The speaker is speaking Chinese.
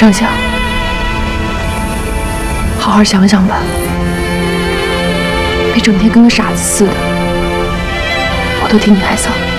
张翔，好好想想吧，别整天跟个傻子似的，我都替你害臊。